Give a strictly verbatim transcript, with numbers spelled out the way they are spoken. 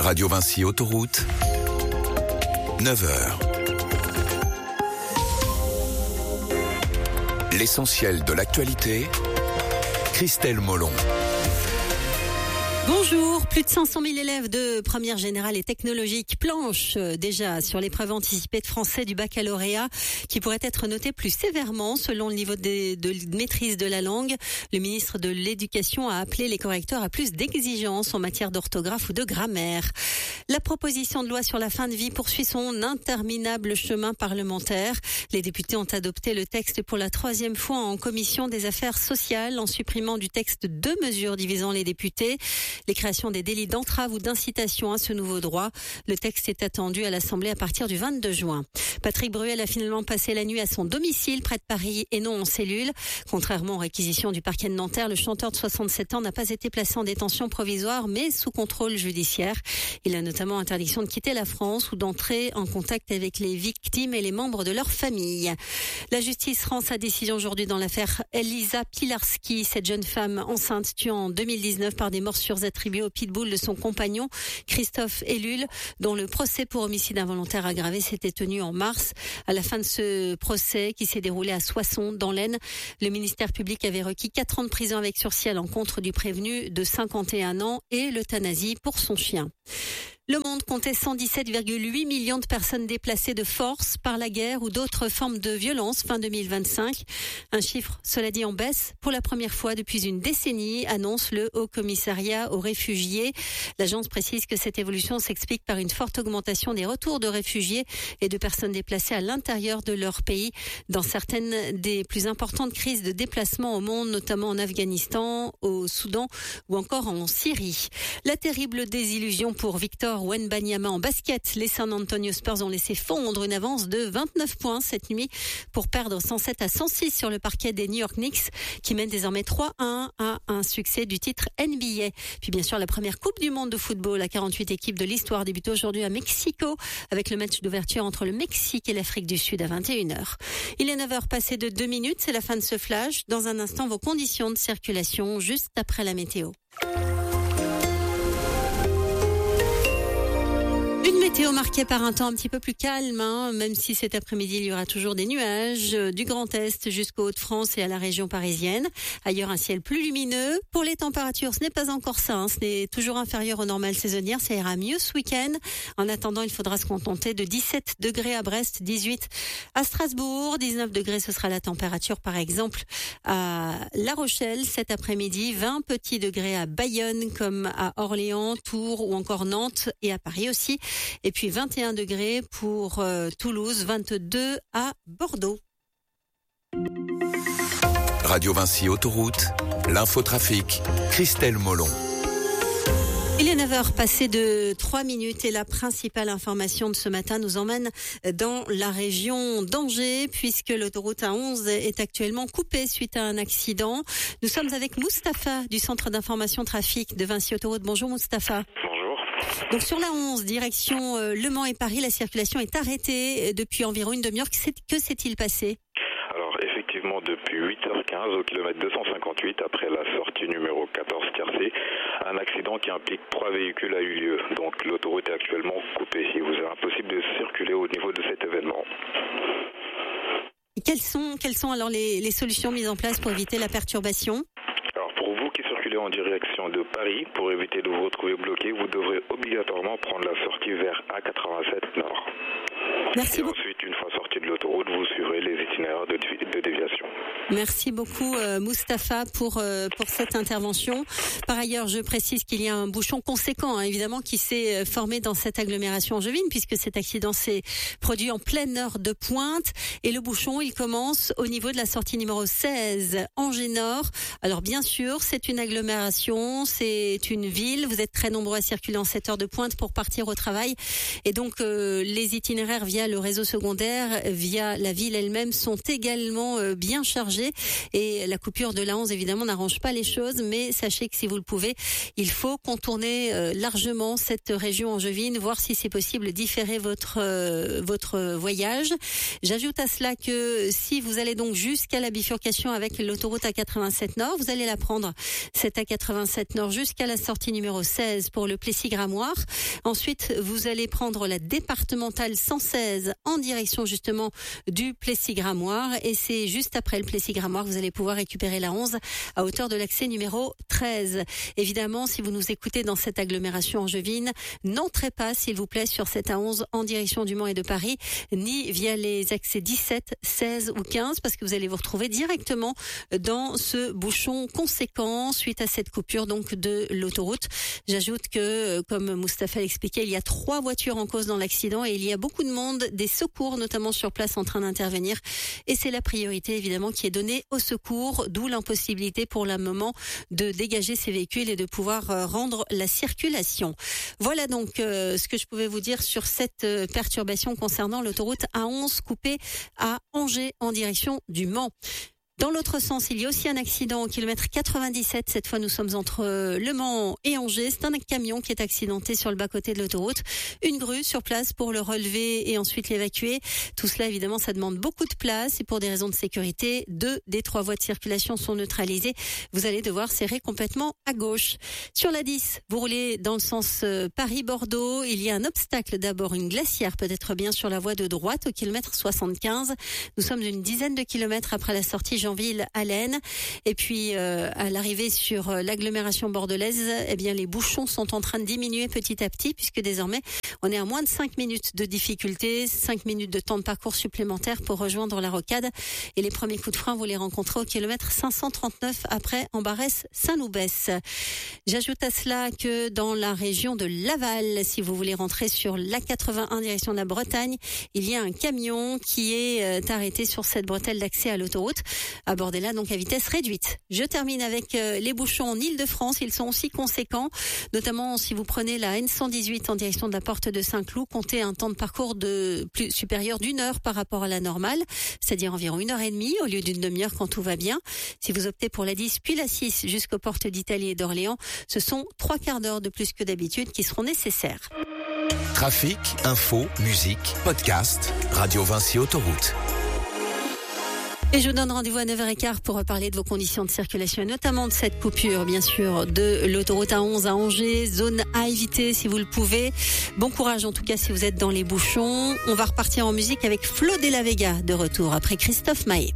Radio Vinci Autoroute, neuf heures. L'essentiel de l'actualité, Christelle Molon. Bonjour, plus de cinq cent mille élèves de première générale et technologique planchent déjà sur l'épreuve anticipée de français du baccalauréat qui pourrait être notée plus sévèrement selon le niveau de, de maîtrise de la langue. Le ministre de l'Éducation a appelé les correcteurs à plus d'exigences en matière d'orthographe ou de grammaire. La proposition de loi sur la fin de vie poursuit son interminable chemin parlementaire. Les députés ont adopté le texte pour la troisième fois en commission des affaires sociales en supprimant du texte deux mesures divisant les députés. Les créations des délits d'entrave ou d'incitation à ce nouveau droit. Le texte est attendu à l'Assemblée à partir du vingt-deux juin. Patrick Bruel a finalement passé la nuit à son domicile près de Paris et non en cellule. Contrairement aux réquisitions du parquet de Nanterre, le chanteur de soixante-sept ans n'a pas été placé en détention provisoire mais sous contrôle judiciaire. Il a notamment interdiction de quitter la France ou d'entrer en contact avec les victimes et les membres de leur famille. La justice rend sa décision aujourd'hui dans l'affaire Elisa Pilarski, cette jeune femme enceinte tuée en deux mille dix-neuf par des morsures attribuées au pitbull de son compagnon Christophe Ellul, dont le procès pour homicide involontaire aggravé s'était tenu en mars. À la fin de ce procès qui s'est déroulé à Soissons dans l'Aisne, le ministère public avait requis quatre ans de prison avec sursis à l'encontre du prévenu de cinquante et un ans et l'euthanasie pour son chien. Le monde comptait cent dix-sept virgule huit millions de personnes déplacées de force par la guerre ou d'autres formes de violence fin deux mille vingt-cinq. Un chiffre, cela dit, en baisse pour la première fois depuis une décennie, annonce le Haut Commissariat aux réfugiés. L'agence précise que cette évolution s'explique par une forte augmentation des retours de réfugiés et de personnes déplacées à l'intérieur de leur pays dans certaines des plus importantes crises de déplacement au monde, notamment en Afghanistan, au Soudan ou encore en Syrie. La terrible désillusion pour Victor Wembanyama en basket. Les San Antonio Spurs ont laissé fondre une avance de vingt-neuf points cette nuit pour perdre cent sept à cent six sur le parquet des New York Knicks qui mènent désormais trois à un à un succès du titre N B A. Puis bien sûr la première Coupe du Monde de football à quarante-huit équipes de l'histoire débute aujourd'hui à Mexico avec le match d'ouverture entre le Mexique et l'Afrique du Sud à vingt et une heures. Il est neuf heures passées de deux minutes, c'est la fin de ce flash. Dans un instant, vos conditions de circulation juste après la météo. Une météo marquée par un temps un petit peu plus calme, hein, même si cet après-midi il y aura toujours des nuages, euh, du Grand Est jusqu'au Hauts-de-France et à la région parisienne. Ailleurs un ciel plus lumineux. Pour les températures, ce n'est pas encore ça, hein, ce n'est toujours inférieur aux normales saisonnières, ça ira mieux ce week-end. En attendant, il faudra se contenter de dix-sept degrés à Brest, dix-huit à Strasbourg, dix-neuf degrés ce sera la température par exemple à La Rochelle cet après-midi, vingt petits degrés à Bayonne comme à Orléans, Tours ou encore Nantes et à Paris aussi. Et puis vingt et un degrés pour euh, Toulouse, vingt-deux à Bordeaux. Radio Vinci Autoroute, l'infotrafic, Christelle Molon. Il est neuf heures passées de trois minutes et la principale information de ce matin nous emmène dans la région d'Angers puisque l'autoroute A onze est actuellement coupée suite à un accident. Nous sommes avec Mustapha du Centre d'information trafic de Vinci Autoroute. Bonjour Mustapha. Donc sur la onze, direction euh, Le Mans et Paris, la circulation est arrêtée depuis environ une demi-heure. Que, que s'est-il passé ? Alors effectivement, depuis huit heures quinze au kilomètre deux cent cinquante-huit, après la sortie numéro quatorze tiercé, un accident qui implique trois véhicules a eu lieu. Donc l'autoroute est actuellement coupée. Il vous est impossible de circuler au niveau de cet événement. Quelles sont, quelles sont alors les, les solutions mises en place pour éviter la perturbation ? En direction de Paris, pour éviter de vous retrouver bloqué, vous devrez obligatoirement prendre la sortie vers A quatre-vingt-sept Nord. Merci Et beaucoup. ensuite, une fois sorti de l'autoroute, vous suivrez les itinéraires de, de déviation. Merci beaucoup euh, Mustapha pour euh, pour cette intervention. Par ailleurs, je précise qu'il y a un bouchon conséquent, hein, évidemment, qui s'est formé dans cette agglomération angevine, puisque cet accident s'est produit en pleine heure de pointe. Et le bouchon, il commence au niveau de la sortie numéro seize, Angers Nord. Alors bien sûr, c'est une agglomération, c'est une ville. Vous êtes très nombreux à circuler en cette heure de pointe pour partir au travail. Et donc, euh, les itinéraires via le réseau secondaire secondaires via la ville elle-même sont également euh, bien chargés. Et la coupure de l'A onze, évidemment, n'arrange pas les choses. Mais sachez que si vous le pouvez, il faut contourner euh, largement cette région angevine, voir si c'est possible différer votre euh, votre voyage. J'ajoute à cela que si vous allez donc jusqu'à la bifurcation avec l'autoroute A quatre-vingt-sept Nord, vous allez la prendre, cette A quatre-vingt-sept Nord, jusqu'à la sortie numéro seize pour le Plessis-Gramoire. Ensuite, vous allez prendre la départementale cent seize en direction justement du Plessis-Gramoire. Et c'est juste après le Plessis-Gramoire que vous allez pouvoir récupérer la onze à hauteur de l'accès numéro treize. Évidemment, si vous nous écoutez dans cette agglomération angevine, n'entrez pas, s'il vous plaît, sur cette A onze en direction du Mans et de Paris, ni via les accès dix-sept, seize ou quinze, parce que vous allez vous retrouver directement dans ce bouchon conséquent suite à cette coupure donc de l'autoroute. J'ajoute que, comme Moustapha l'expliquait, il y a trois voitures en cause dans l'accident et il y a beaucoup de monde, des secours notamment sur place en train d'intervenir. Et c'est la priorité évidemment qui est donnée au secours, d'où l'impossibilité pour le moment de dégager ces véhicules et de pouvoir euh, rendre la circulation. Voilà donc euh, ce que je pouvais vous dire sur cette euh, perturbation concernant l'autoroute A onze coupée à Angers en direction du Mans. Dans l'autre sens, il y a aussi un accident au kilomètre quatre-vingt-dix-sept. Cette fois, nous sommes entre Le Mans et Angers. C'est un camion qui est accidenté sur le bas-côté de l'autoroute. Une grue sur place pour le relever et ensuite l'évacuer. Tout cela, évidemment, ça demande beaucoup de place et pour des raisons de sécurité, deux des trois voies de circulation sont neutralisées. Vous allez devoir serrer complètement à gauche. Sur la dix, vous roulez dans le sens Paris-Bordeaux. Il y a un obstacle, d'abord une glacière, peut-être bien sur la voie de droite au kilomètre soixante-quinze. Nous sommes une dizaine de kilomètres après la sortie Jeanville-Allen. Et puis euh, à l'arrivée sur euh, l'agglomération bordelaise, eh bien les bouchons sont en train de diminuer petit à petit puisque désormais on est à moins de cinq minutes de difficulté, cinq minutes de temps de parcours supplémentaire pour rejoindre la rocade. Et les premiers coups de frein, vous les rencontrez au kilomètre cinq cent trente-neuf après Ambarès-Saint-Loubès. J'ajoute à cela que dans la région de Laval, si vous voulez rentrer sur l'A quatre-vingt-un direction de la Bretagne, il y a un camion qui est euh, arrêté sur cette bretelle d'accès à l'autoroute. Abordez-la donc à vitesse réduite. Je termine avec euh, les bouchons en Île-de-France. Ils sont aussi conséquents, notamment si vous prenez la N cent dix-huit en direction de la porte de Saint-Cloud, comptez un temps de parcours de plus supérieur d'une heure par rapport à la normale, c'est-à-dire environ une heure et demie au lieu d'une demi-heure quand tout va bien. Si vous optez pour la dix puis la six jusqu'aux portes d'Italie et d'Orléans, ce sont trois quarts d'heure de plus que d'habitude qui seront nécessaires. Trafic, info, musique, podcast, Radio Vinci Autoroute. Et je vous donne rendez-vous à neuf heures quinze pour reparler de vos conditions de circulation et notamment de cette coupure, bien sûr, de l'autoroute A onze à Angers, zone à éviter si vous le pouvez. Bon courage en tout cas si vous êtes dans les bouchons. On va repartir en musique avec Flo de la Vega de retour après Christophe Maé.